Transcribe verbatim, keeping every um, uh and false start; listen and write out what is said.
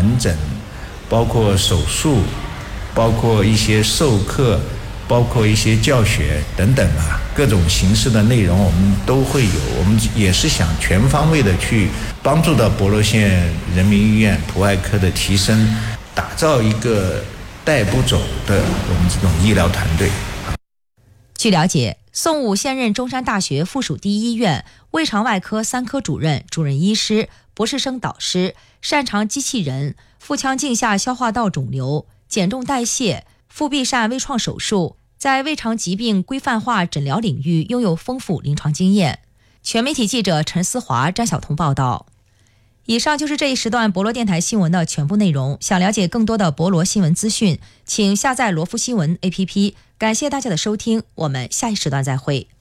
门诊，包括手术，包括一些授课，包括一些教学等等啊，各种形式的内容我们都会有。我们也是想全方位的去帮助到博罗县人民医院普外科的提升，打造一个带不走的我们这种医疗团队。 据了解，宋武现任中山大学附属第一医院胃肠外科三科主任、主任医师、博士生导师，擅长机器人、腹腔镜下消化道肿瘤、减重代谢、腹壁疝微创手术，在胃肠疾病规范化诊疗领域拥有丰富临床经验。全媒体记者陈思华、詹晓彤报道。以上就是这一时段博罗电台新闻的全部内容。想了解更多的博罗新闻资讯，请下载罗夫新闻 A P P。感谢大家的收听，我们下一时段再会。